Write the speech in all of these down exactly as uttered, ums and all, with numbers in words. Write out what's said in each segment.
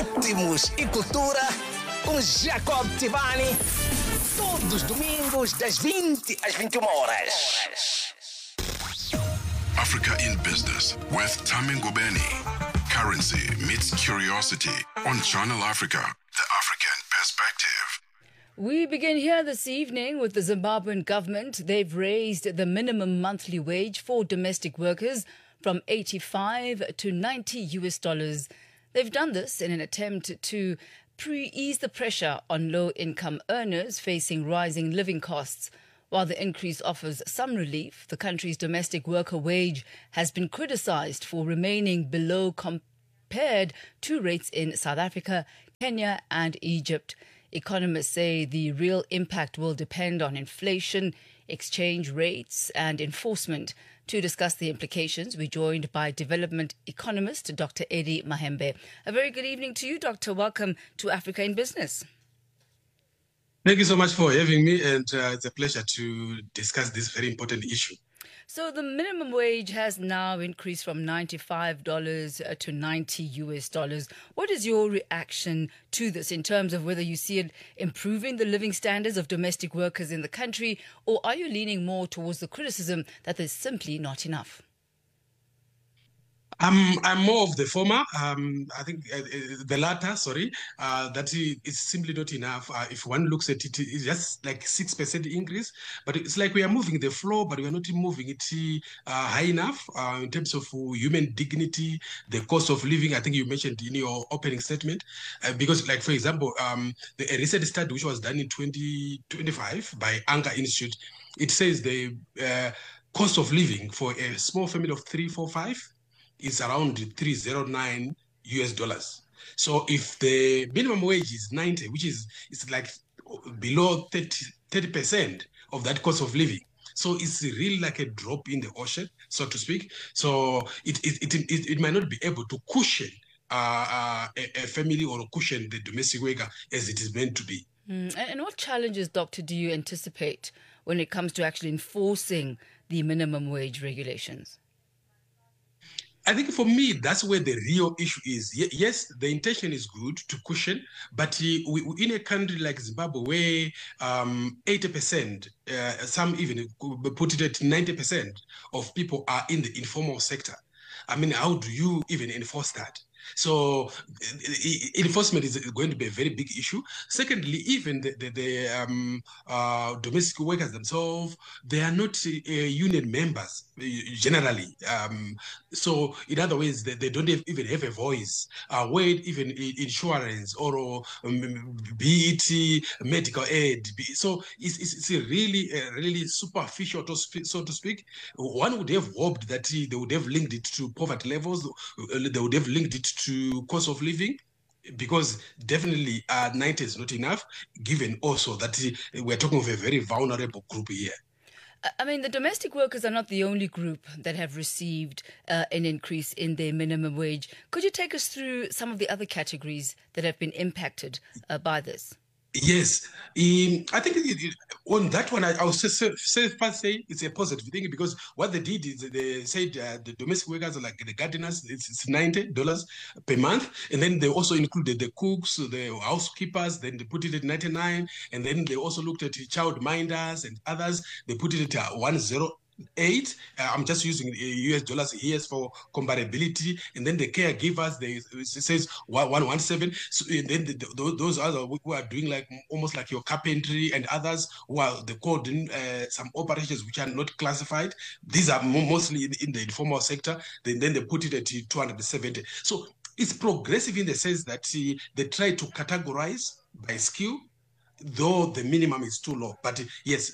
Ritmos e cultura com Jacob Tivani. Todos os domingos das vinte às vinte e uma horas. Africa in Business with Tami Ngubeni. Currency meets curiosity on Channel Africa, the African perspective. We begin here this evening with the Zimbabwean government. They've raised the minimum monthly wage for domestic workers from eighty-five to ninety U S dollars. They've done this in an attempt to pre-ease the pressure on low-income earners facing rising living costs. While the increase offers some relief, the country's domestic worker wage has been criticized for remaining below compared to rates in South Africa, Kenya and Egypt. Economists say the real impact will depend on inflation, exchange rates and enforcement. To discuss the implications, we're joined by development economist Doctor Eddie Mahembe. A very good evening to you, Doctor. Welcome to Africa in Business. Thank you so much for having me, and uh, it's a pleasure to discuss this very important issue. So the minimum wage has now increased from ninety-five dollars to ninety U S dollars. What is your reaction to this in terms of whether you see it improving the living standards of domestic workers in the country, or are you leaning more towards the criticism that there's simply not enough? I'm I'm more of the former. Um, I think uh, the latter. Sorry, uh, that it's simply not enough. Uh, if one looks at it, it's just like six percent increase. But it's like we are moving the floor, but we are not moving it uh, high enough uh, in terms of human dignity, the cost of living. I think you mentioned in your opening statement, uh, because, like for example, um, the a recent study which was done in twenty twenty-five by Anga Institute, it says the uh, cost of living for a small family of three, four, five. Is around three hundred nine U S dollars. So if the minimum wage is ninety, which is it's like below thirty percent of that cost of living. So it's really like a drop in the ocean, so to speak. So it it it, it, it might not be able to cushion uh, uh, a, a family or cushion the domestic worker as it is meant to be. Mm. And what challenges, Doctor, do you anticipate when it comes to actually enforcing the minimum wage regulations? I think for me, that's where the real issue is. Yes, the intention is good to cushion, but we, in a country like Zimbabwe, where um, eighty percent, uh, some even put it at ninety percent of people are in the informal sector. I mean, how do you even enforce that? So enforcement is going to be a very big issue. Secondly, even the, the, the um, uh, domestic workers themselves, they are not uh, union members generally. Um, so in other words, they, they don't have, even have a voice. Uh, where even insurance or um, B E T, medical aid. So it's, it's, it's a really, uh, really superficial, to speak, so to speak. One would have hoped that they would have linked it to poverty levels. They would have linked it to cost of living, because definitely uh, ninety is not enough, given also that uh, we're talking of a very vulnerable group here. I mean, the domestic workers are not the only group that have received uh, an increase in their minimum wage. Could you take us through some of the other categories that have been impacted uh, by this? Yes, um, I think it, it, on that one, I, I would say, say, first say it's a positive thing, because what they did is they said uh, the domestic workers, like the gardeners, it's, it's ninety dollars per month, and then they also included the cooks, the housekeepers, then they put it at ninety-nine, and then they also looked at child minders and others, they put it at one hundred eight. Uh, I'm just using U S dollars here for comparability, and then the caregivers, they it says one seventeen. So and then the, the, those other who are doing like almost like your carpentry and others who are the code in uh, some operations which are not classified. These are mostly in, in the informal sector. Then then they put it at two hundred seventy. So it's progressive in the sense that uh, they try to categorize by skill, though the minimum is too low. But yes, uh,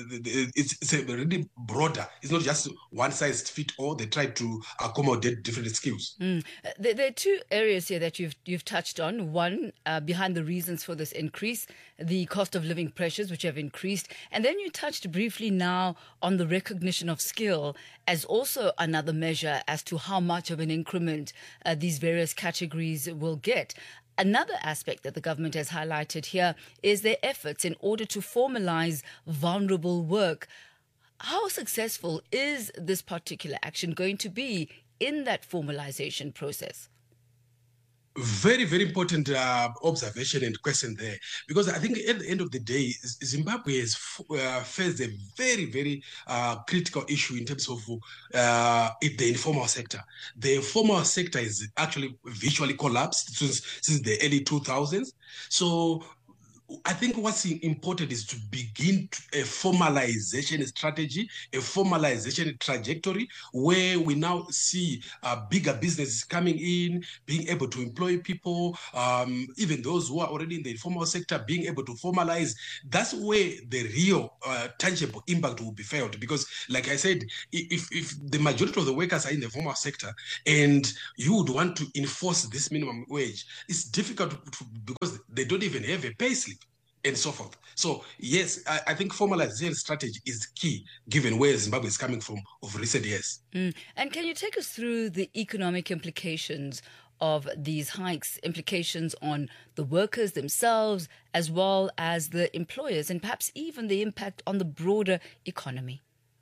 it's, it's a really broader. It's not just one size fit all. They try to accommodate different skills. Mm. There, there are two areas here that you've you've touched on. One, uh, behind the reasons for this increase, the cost of living pressures, which have increased. And then you touched briefly now on the recognition of skill as also another measure as to how much of an increment uh, these various categories will get. Another aspect that the government has highlighted here is their efforts in order to formalize vulnerable work. How successful is this particular action going to be in that formalization process? Very, very important uh, observation and question there, because I think at the end of the day, Zimbabwe has uh, faced a very, very uh, critical issue in terms of uh, the informal sector. The informal sector is actually virtually collapsed since, since the early two thousands. So I think what's important is to begin a formalization strategy, a formalization trajectory, where we now see uh, bigger businesses coming in, being able to employ people, um, even those who are already in the informal sector, being able to formalize. That's where the real uh, tangible impact will be felt. Because, like I said, if, if the majority of the workers are in the formal sector and you would want to enforce this minimum wage, it's difficult to, to, because they don't even have a pay slip and so forth. So yes, I, I think formalization strategy is key, given where Zimbabwe is coming from over recent years. Mm. And can you take us through the economic implications of these hikes, implications on the workers themselves, as well as the employers, and perhaps even the impact on the broader economy?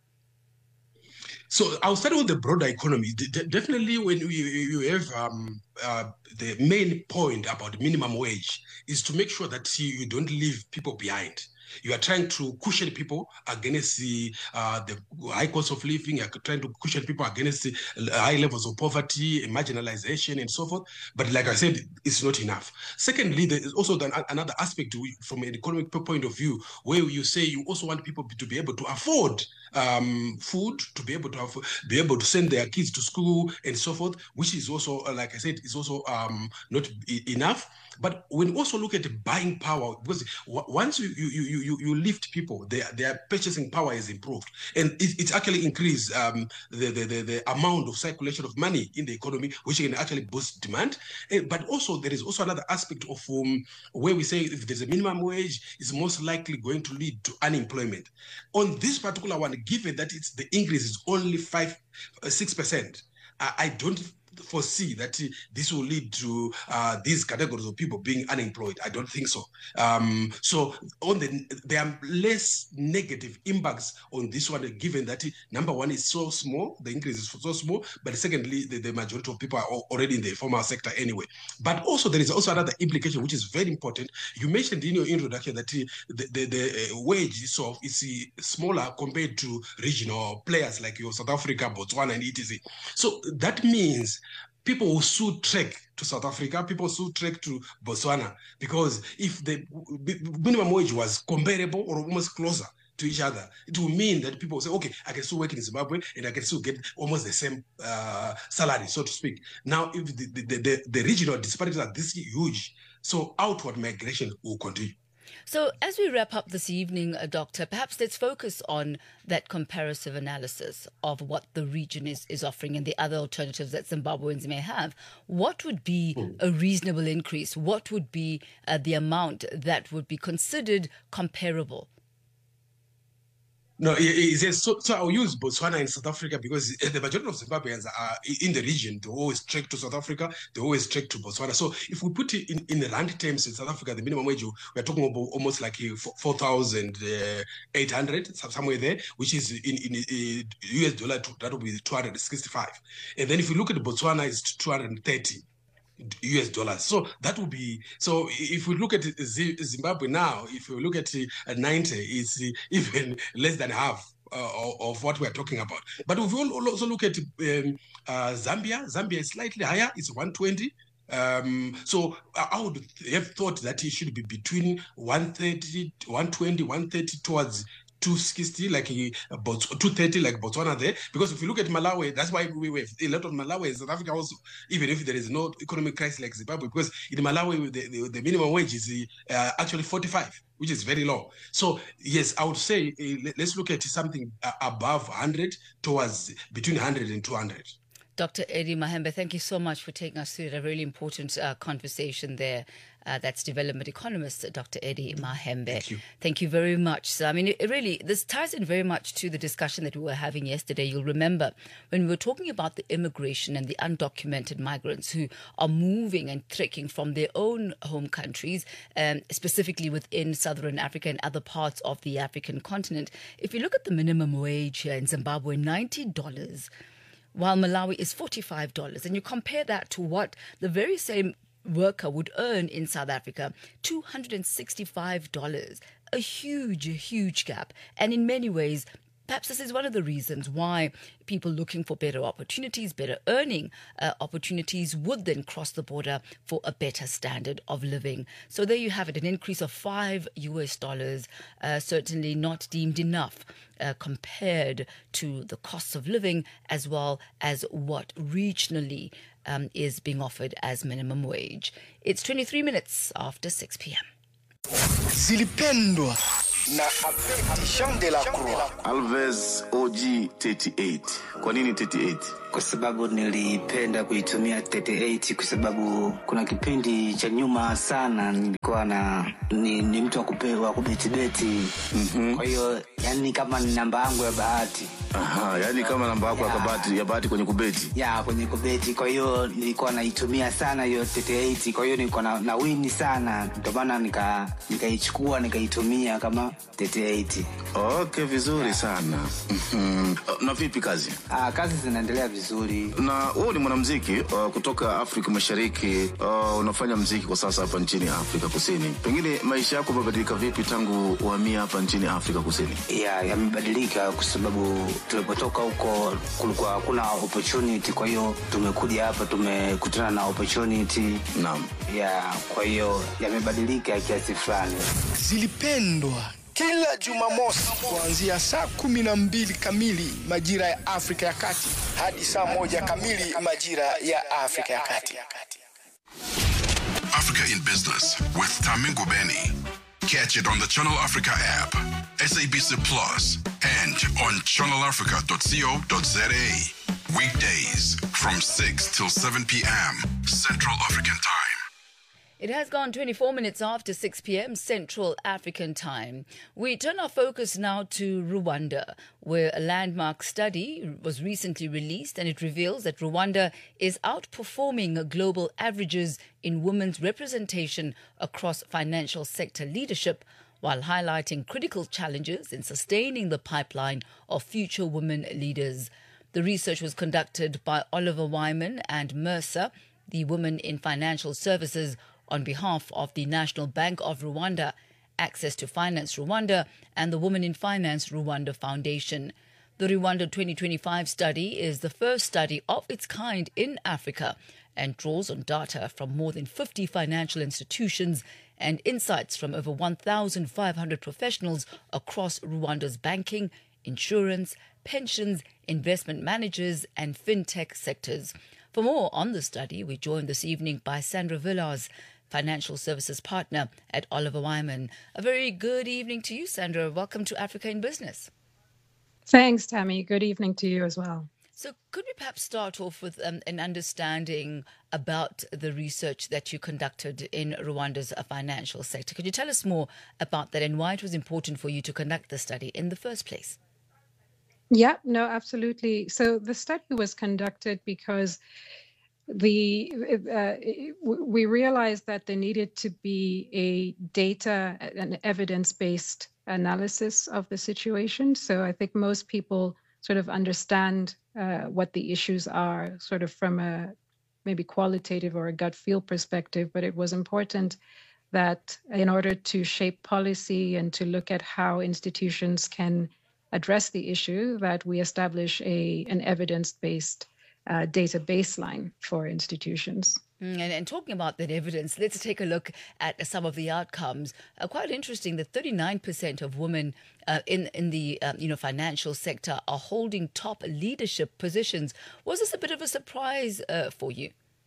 So I'll start with the broader economy. De- definitely, when you, you have um, uh, the main point about minimum wage is to make sure that you, you don't leave people behind. You are trying to cushion people against the, uh, the high cost of living. You are trying to cushion people against the high levels of poverty, marginalization, and so forth. But like I said, it's not enough. Secondly, there is also another aspect from an economic point of view, where you say you also want people to be able to afford um, food, to be able to have, be able to send their kids to school, and so forth, which is also, like I said, is also um, not enough. But when you also look at the buying power, because once you you you you, you lift people, their their purchasing power is improved, and it, it's actually increased um, the, the the the amount of circulation of money in the economy, which can actually boost demand. But also there is also another aspect of um, where we say if there's a minimum wage, it's most likely going to lead to unemployment. On this particular one, given that it's the increase is only five six percent, I, I don't foresee that this will lead to uh, these categories of people being unemployed. I don't think so. Um, so on the there are less negative impacts on this one, given that number one is so small, the increase is so small, but secondly, the, the majority of people are already in the informal sector anyway. But also there is also another implication which is very important. You mentioned in your introduction that the, the, the wage itself is smaller compared to regional players like your South Africa, Botswana, and et cetera. So that means people will soon trek to South Africa, people will soon trek to Botswana, because if the minimum wage was comparable or almost closer to each other, it will mean that people will say, okay, I can still work in Zimbabwe and I can still get almost the same uh, salary, so to speak. Now, if the, the, the, the regional disparities are this huge, so outward migration will continue. So as we wrap up this evening, uh, Doctor, perhaps let's focus on that comparative analysis of what the region is, is offering and the other alternatives that Zimbabweans may have. What would be a reasonable increase? What would be uh, the amount that would be considered comparable? No, yes. So, so I'll use Botswana and South Africa because the majority of Zimbabweans are in the region. They always trek to South Africa. They always trek to Botswana. So if we put it in, in the rand terms in South Africa, the minimum wage, we're talking about almost like four thousand eight hundred, somewhere there, which is in, in, in U S dollar, that would be two hundred sixty-five. And then if you look at Botswana, it's two hundred thirty. U S dollars. So that would be, so if we look at Zimbabwe now, if we look at ninety, it's even less than half uh, of what we're talking about. But if we also look at um, uh, Zambia, Zambia is slightly higher, it's one twenty. Um, so I would have thought that it should be between one thirty, one twenty, one thirty towards two sixty, like about two thirty, like Botswana there. Because if you look at Malawi, that's why we have a lot of Malawi and South Africa also, even if there is no economic crisis like Zimbabwe, because in Malawi, the, the, the minimum wage is uh, actually forty-five, which is very low. So yes, I would say uh, let's look at something above one hundred towards between one hundred and two hundred. Doctor Eddie Mahembe, thank you so much for taking us through a really important uh, conversation there. Uh, that's development economist Doctor Eddie Mahembe. Thank you. Thank you very much. So, I mean, it, it really, this ties in very much to the discussion that we were having yesterday. You'll remember when we were talking about the immigration and the undocumented migrants who are moving and trekking from their own home countries, um, specifically within Southern Africa and other parts of the African continent. If you look at the minimum wage here in Zimbabwe, ninety dollars, while Malawi is forty-five dollars, and you compare that to what the very same worker would earn in South Africa two hundred sixty-five dollars. A huge, huge gap. And in many ways, perhaps this is one of the reasons why people looking for better opportunities, better earning uh, opportunities would then cross the border for a better standard of living. So there you have it, an increase of five U S dollars, uh, certainly not deemed enough uh, compared to the costs of living as well as what regionally um, is being offered as minimum wage. It's twenty-three minutes after six p.m. Zilipendwa na Abedi Jean de la Croix. Alves O G thirty-eight. Kwa nini thirty-eight? Kwa sababu nilipenda kuitumia thirty-eight kwa sababu kuna kipindi cha nyuma sana nilikuwa na ni, ni mtu wa kupewa kubeti-beti. Mm-hmm. Kwa hiyo yani kama ni namba yangu ya bahati. Aha, yani kama namba yako ya bahati ya bahati kwenye kubeti. Ya, kwenye kubeti. Kwa hiyo nilikuwa naitumia sana hiyo thirty-eight. Kwa hiyo nilikuwa na, na win sana. Ndio maana nika nikaichukua nikaitumia kama thirty-eight. Okay, vizuri yeah. sana. Mhm. Na vipi kazi? Ah, kazi zinaendelea vizuri. Na wewe ni mwanamuziki uh, kutoka Afrika Mashariki, uh, unafanya muziki kwa sasa hapa nchini Afrika Kusini. Pengine maisha yako yamebadilika vipi tangu uhamia hapa nchini Afrika Kusini? Yeah, yamebadilika kwa sababu tulipotoka huko kulikuwa hakuna opportunity, kwa hiyo tumekuja hapa tumekutana na opportunity. Naam. Yeah, kwa hiyo yamebadilika kiasi fulani. Zilipendwa kila Jumamosi kuanzia saa kumi na mbili kamili majira ya Afrika ya Kati hadi saa moja kamili majira ya Afrika ya Kati. Africa in Business with Tami Ngubeni. Catch it on the Channel Africa app, S A B C Plus, and on channel africa dot co dot za. Weekdays from six till seven p.m. Central African Time. It has gone twenty-four minutes after six p.m. Central African Time. We turn our focus now to Rwanda, where a landmark study was recently released, and it reveals that Rwanda is outperforming global averages in women's representation across financial sector leadership, while highlighting critical challenges in sustaining the pipeline of future women leaders. The research was conducted by Oliver Wyman and Mercer, the Women in Financial Services, on behalf of the National Bank of Rwanda, Access to Finance Rwanda, and the Women in Finance Rwanda Foundation. The Rwanda twenty twenty-five study is the first study of its kind in Africa and draws on data from more than fifty financial institutions and insights from over one thousand five hundred professionals across Rwanda's banking, insurance, pensions, investment managers, and fintech sectors. For more on the study, we're joined this evening by Sandra Villas, Financial Services Partner at Oliver Wyman. A very good evening to you, Sandra. Welcome to Africa in Business. Thanks, Tammy. Good evening to you as well. So could we perhaps start off with um, an understanding about the research that you conducted in Rwanda's uh, financial sector? Could you tell us more about that and why it was important for you to conduct the study in the first place? Yeah, no, absolutely. So the study was conducted because the uh, we realized that there needed to be a data and evidence-based analysis of the situation. So I think most people sort of understand uh, what the issues are, sort of from a maybe qualitative or a gut feel perspective, but it was important that in order to shape policy and to look at how institutions can address the issue, that we establish a an evidence-based uh, data baseline for institutions. Mm, and, and talking about that evidence, let's take a look at some of the outcomes. Uh, quite interesting that thirty-nine percent of women uh, in in the um, you know financial sector are holding top leadership positions. Was this a bit of a surprise uh, for you?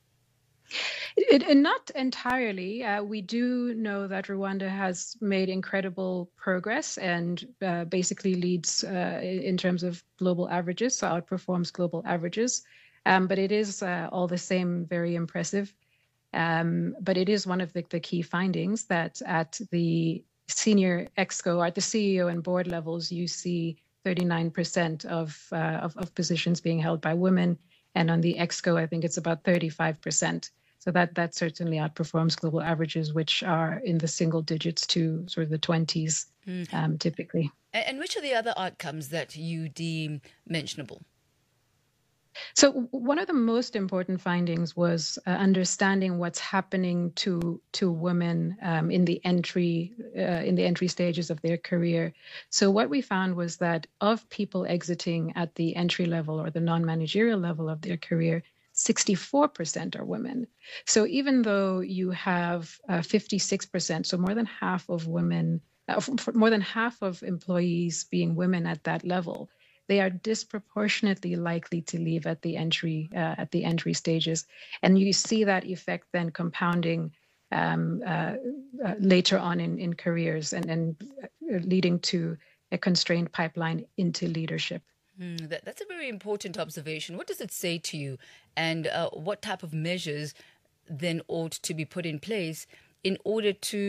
It, it, not entirely. Uh, we do know that Rwanda has made incredible progress and uh, basically leads uh, in terms of global averages, so outperforms global averages. Um, but it is uh, all the same very impressive. Um, but it is one of the, the key findings that at the senior exco, at the C E O and board levels, you see thirty-nine percent of, uh, of, of positions being held by women. And on the exco, I think it's about thirty-five percent. So that that certainly outperforms global averages, which are in the single digits to sort of the twenties, mm. um, typically. And which are the other outcomes that you deem mentionable? So w- one of the most important findings was uh, understanding what's happening to to women um, in the entry uh, in the entry stages of their career. So what we found was that of people exiting at the entry level or the non-managerial level of their career, sixty-four percent are women. So even though you have uh, fifty-six percent, so more than half of women, uh, f- f- more than half of employees being women at that level, they are disproportionately likely to leave at the entry uh, at the entry stages, and you see that effect then compounding um, uh, uh, later on in, in careers and, and leading to a constrained pipeline into leadership. Mm, that, that's a very important observation. What does it say to you, and uh, what type of measures then ought to be put in place in order to